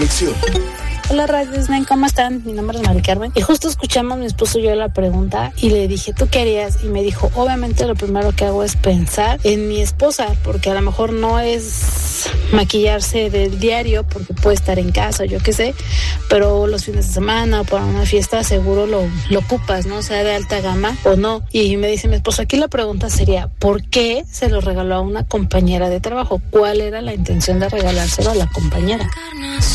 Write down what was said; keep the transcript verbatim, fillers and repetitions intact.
Hola Radio Disney, ¿cómo están? Mi nombre es Mari Carmen y justo escuchamos mi esposo y yo la pregunta y le dije, ¿tú qué harías? Y me dijo, obviamente lo primero que hago es pensar en mi esposa, porque a lo mejor no es maquillarse del diario porque puede estar en casa, yo qué sé, pero los fines de semana o para una fiesta seguro lo, lo ocupas, ¿no? Sea de alta gama o no. Y me dice mi esposo, aquí la pregunta sería, ¿por qué se lo regaló a una compañera de trabajo? ¿Cuál era la intención de regalárselo a la compañera?